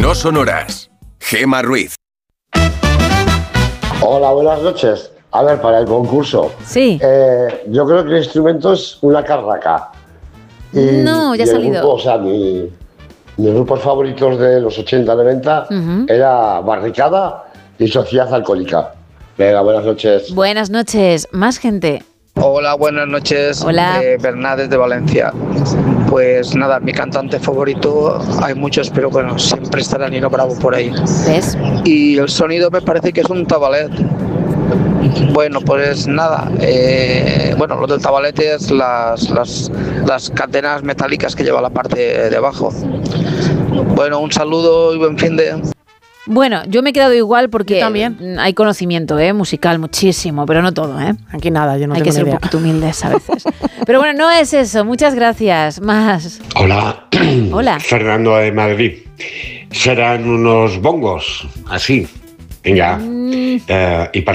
No sonoras. Gema Ruiz. Hola, buenas noches. A ver, para el concurso. Sí. Yo creo que el instrumento es una carraca. No, ya ha salido. Grupo, o sea, mis grupos favoritos de los 80-90 era Barricada y Sociedad Alcohólica. Venga, buenas noches. Buenas noches. Más gente. Hola, buenas noches. Hola. Bernat de Valencia. Pues nada, mi cantante favorito, hay muchos, pero bueno, siempre estará Nino Bravo por ahí. ¿Ves? Y el sonido me parece que es un tabalet. Bueno, pues nada, lo del tabalete es las cadenas metálicas que lleva la parte de abajo. Bueno, un saludo y buen fin de... Bueno, yo me he quedado igual porque Yo también. hay conocimiento musical muchísimo, pero no todo, ¿eh? Aquí nada, yo no Hay tengo que ser ni un idea. poquito humildes a veces. Pero bueno, no es eso. Muchas gracias. Más. Hola. Hola. Fernando de Madrid. Serán unos bongos, así. Venga. Y para